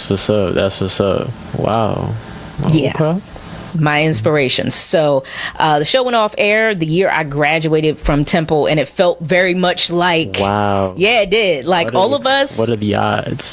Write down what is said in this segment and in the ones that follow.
That's what's up. That's what's up. Wow. Yeah. Okay. My inspirations. So the show went off air the year I graduated from Temple, and it felt very much like, wow. Yeah, it did. Like all of us. What are the odds?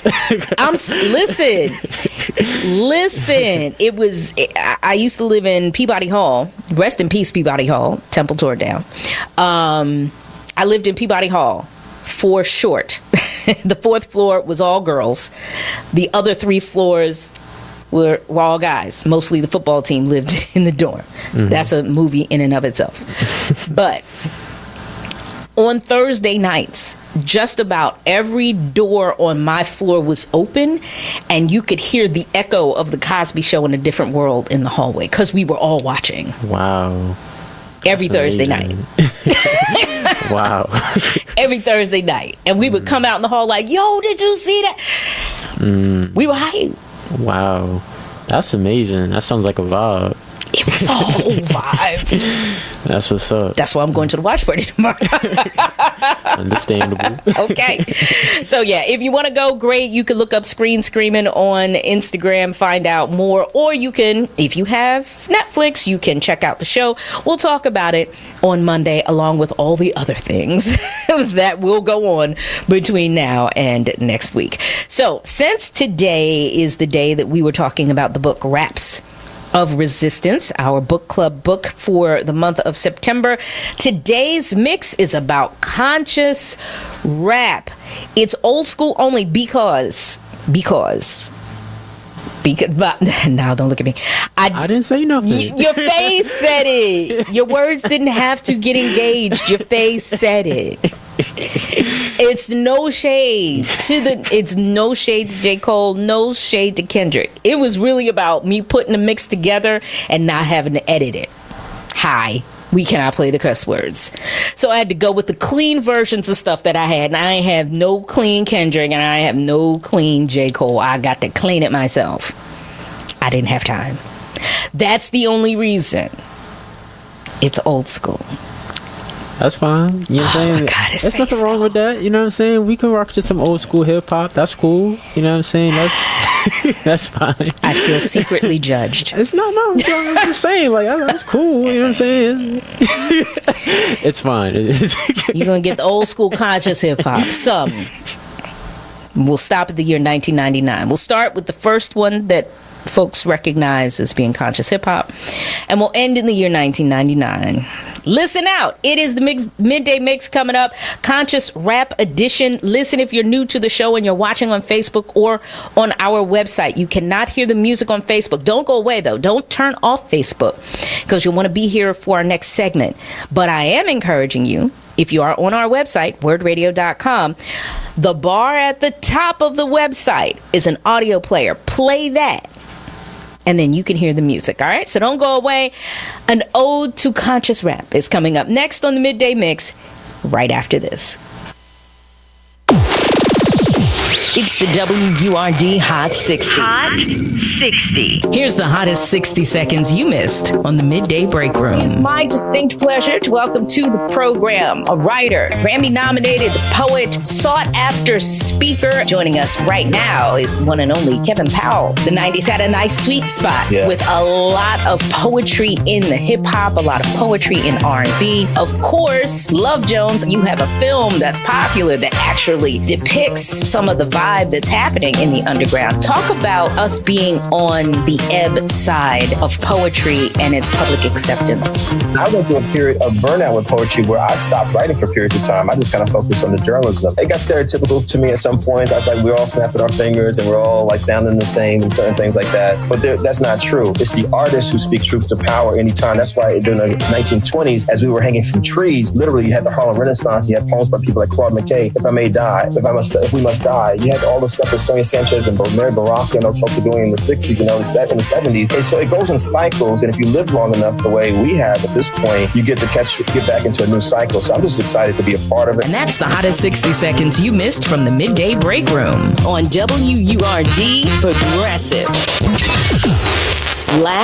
Listen. I used to live in Peabody Hall. Rest in peace, Peabody Hall. Temple tore it down. I lived in Peabody Hall for short. The 4th floor was all girls. The other 3 floors were all guys. Mostly the football team lived in the dorm. Mm-hmm. That's a movie in and of itself. But on Thursday nights, just about every door on my floor was open, and you could hear the echo of the Cosby Show in a different world in the hallway because we were all watching. Wow. Every Thursday night. Wow. Every Thursday night. And we would come out in the hall like, yo, did you see that? We were hyped. Wow. That's amazing. That sounds like a vibe. It was a whole vibe. That's what's up. That's why I'm going to the watch party tomorrow. Understandable. Okay. So, yeah, if you want to go, great. You can look up Screen Screaming on Instagram, find out more. Or you can, if you have Netflix, you can check out the show. We'll talk about it on Monday, along with all the other things that will go on between now and next week. So, since today is the day that we were talking about the book Raps of Resistance, our book club book for the month of September, today's mix is about conscious rap. It's old school only because now don't look at me. I didn't say nothing. Your face said it. Your words didn't have to get engaged. Your face said it. It's no shade to J. Cole, no shade to Kendrick. It was really about me putting the mix together and not having to edit it. Hi. We cannot play the cuss words. So I had to go with the clean versions of stuff that I had. And I have no clean Kendrick and I have no clean J. Cole. I got to clean it myself. I didn't have time. That's the only reason. It's old school. That's fine. You know what I'm saying? God, there's nothing wrong with that. You know what I'm saying? We can rock to some old school hip hop. That's cool. You know what I'm saying? That's fine. I feel secretly judged. It's no. I'm just saying, like, that's cool. You know what I'm saying? It's fine. You're gonna get the old school conscious hip hop. Some. We'll stop at the year 1999. We'll start with the first one that folks recognize as being conscious hip hop, and we'll end in the year 1999. Listen out. It is the midday mix coming up. Conscious Rap Edition. Listen if you're new to the show and you're watching on Facebook or on our website. You cannot hear the music on Facebook. Don't go away, though. Don't turn off Facebook because you'll want to be here for our next segment. But I am encouraging you, if you are on our website, wordradio.com, the bar at the top of the website is an audio player. Play that. And then you can hear the music, all right? So don't go away. An ode to conscious rap is coming up next on the Midday Mix, right after this. It's the WURD Hot 60. Hot 60. Here's the hottest 60 seconds you missed on the Midday Break Room. It's my distinct pleasure to welcome to the program a writer, Grammy-nominated poet, sought-after speaker. Joining us right now is one and only Kevin Powell. The 90s had a nice sweet spot with a lot of poetry in the hip-hop, a lot of poetry in R&B. Of course, Love Jones, you have a film that's popular that actually depicts some of the vibe that's happening in the underground. Talk about us being on the ebb side of poetry and its public acceptance. I went through a period of burnout with poetry where I stopped writing for periods of time. I just kind of focused on the journalism. It got stereotypical to me at some points. I was like, we're all snapping our fingers and we're all like sounding the same and certain things like that. But that's not true. It's the artist who speaks truth to power anytime. That's why during the 1920s, as we were hanging from trees, literally you had the Harlem Renaissance. You had poems by people like Claude McKay, If I May Die, If We Must Die. You had all the stuff that Sonia Sanchez and Mary Baraka and those folks were doing in the 60s and early in the 70s. And so it goes in cycles. And if you live long enough the way we have at this point, you get back into a new cycle. So I'm just excited to be a part of it. And that's the hottest 60 seconds you missed from the Midday Break Room on WURD Progressive. Black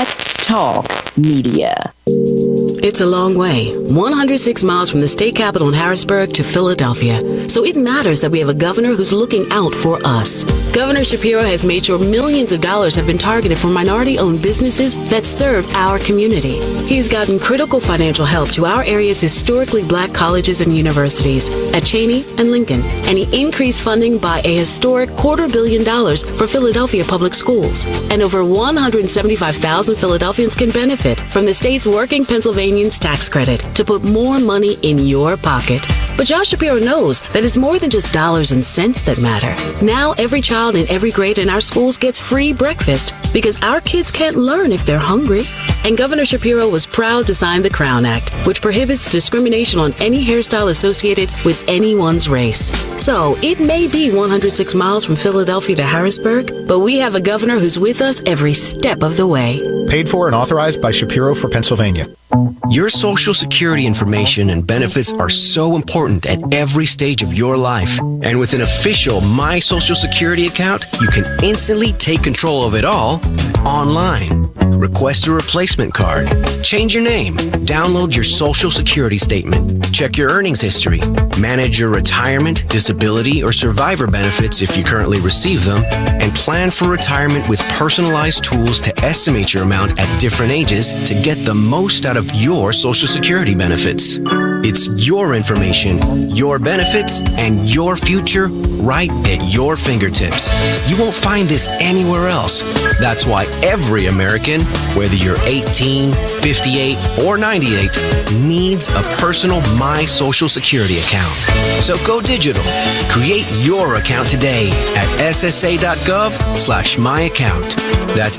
Talk Media. It's a long way, 106 miles from the state capital in Harrisburg to Philadelphia. So it matters that we have a governor who's looking out for us. Governor Shapiro has made sure millions of dollars have been targeted for minority-owned businesses that serve our community. He's gotten critical financial help to our area's historically black colleges and universities at Cheney and Lincoln, and he increased funding by a historic $250 million for Philadelphia public schools. And over 175,000 Philadelphians can benefit from the state's Working Pennsylvanians tax credit to put more money in your pocket. But Josh Shapiro knows that it's more than just dollars and cents that matter. Now every child in every grade in our schools gets free breakfast because our kids can't learn if they're hungry. And Governor Shapiro was proud to sign the Crown Act, which prohibits discrimination on any hairstyle associated with anyone's race. So it may be 106 miles from Philadelphia to Harrisburg, but we have a governor who's with us every step of the way. Paid for and authorized by Shapiro for Pennsylvania. Your Social Security information and benefits are so important at every stage of your life. And with an official My Social Security account, you can instantly take control of it all online. Request a replacement card. Change your name. Download your Social Security statement. Check your earnings history. Manage your retirement, disability, or survivor benefits if you currently receive them. And plan for retirement with personalized tools to estimate your amount at different ages to get the most out of your Social Security benefits. It's your information, your benefits, and your future right at your fingertips. You won't find this anywhere else. That's why every American, whether you're 18, 58, or 98, needs a personal My Social Security account. So go digital. Create your account today at ssa.gov/myaccount. That's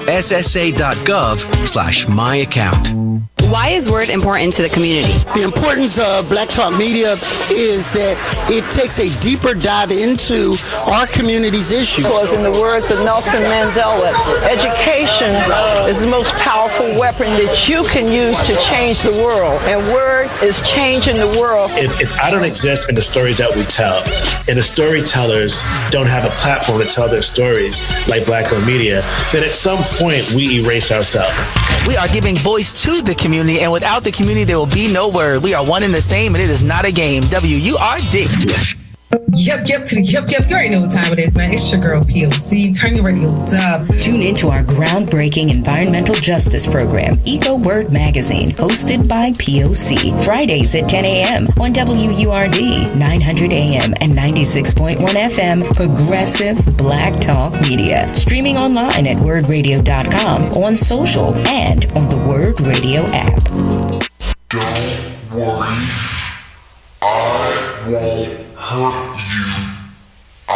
ssa.gov/myaccount. Why is Word important to the community? The importance of Black Talk Media is that it takes a deeper dive into our community's issues. Because in the words of Nelson Mandela, education is the most powerful weapon that you can use to change the world. And Word is changing the world. If I don't exist in the stories that we tell, and the storytellers don't have a platform to tell their stories like Black-owned media, then at some point we erase ourselves. We are giving voice to the community, and without the community, there will be no Word. We are one and the same, and it is not a game. WURD. Yep. You already know what time it is, man. It's your girl, POC. Turn your radios up. Tune into our groundbreaking environmental justice program, Eco Word Magazine, hosted by POC. Fridays at 10 a.m. on WURD, 900 a.m. and 96.1 FM, Progressive Black Talk Media. Streaming online at wordradio.com, on social, and on the Word Radio app. Don't worry, I won't hurt you.